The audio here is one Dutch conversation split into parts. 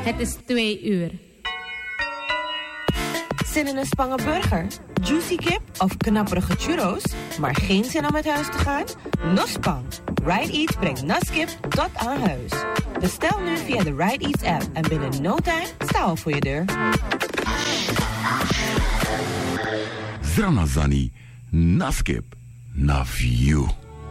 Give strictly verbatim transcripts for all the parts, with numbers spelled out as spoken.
Het is twee uur. Zin in een Spangenburger, juicy kip of knapperige churros, maar geen zin om uit huis te gaan? Nospang. Ride Eats brengt naskip tot aan huis. Bestel nu via de Ride Eats app en binnen no time staan we voor je deur. Zranazani, naskip, na view.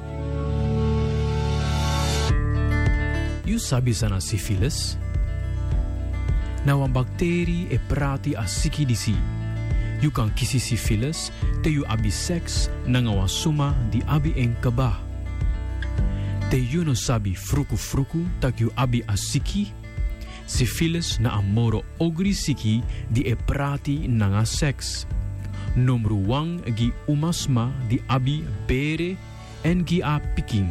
You sabi sana syphilis? Na wan bacterie e prati a siki disi. You kan kisi syphilis te you abi seks na nga wan suma di abi en kaba. Te you no sabi fruku fruku tak you abi a siki. Syphilis na amoro ogri siki di e prati na nga seks. Nomru wang gi umasma di abi bere en gi a piking.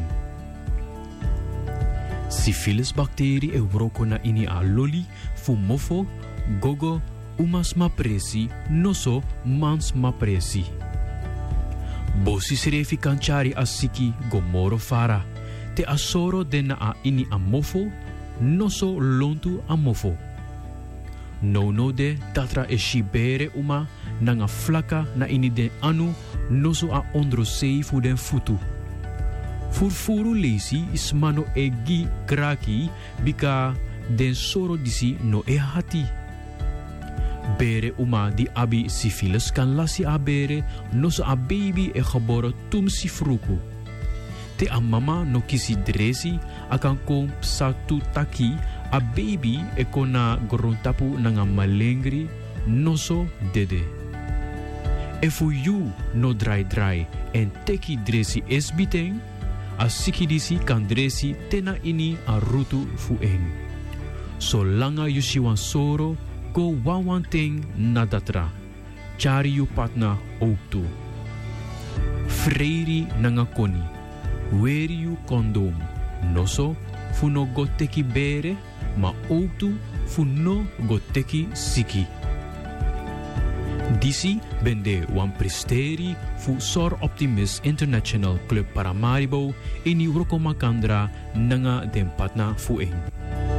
Syphilis bacterie e wroko na ini a loli, fumofo, gogo, umasma presi, noso, mansma presi. Bosi srefi kanchari a siki gomoro fara. Te asoro dena a ini a mofo, noso lontu a mofo. No no de tatra e shibere uma nanga flaka na ini de anu noso a ondro seifu den futu. Furfuru lesi is mano egi kraki bika den soro disi no e hati. Bere uma di abi syphilis kan lasi a bere noso a baby e geboren tum si fruku. Te a mama no kisi dresi akan kom satu taki a baby e kona grontapu nanga malengri noso dede. E fu you no dry dry en teki dresi esbiteng a sikidisi kan dresi tena ini a rutu fueng. Solanga you si wan soro, go wan wan ting na datra. Chari you patna outu. Freiri nanga koni. Wear you condom. Noso fu no go teki bere, ma outu fu no go teki siki. Disi bende wan presteri fu Sor Optimist International Club Paramaribo in Urokomakandra nanga den patna fueng.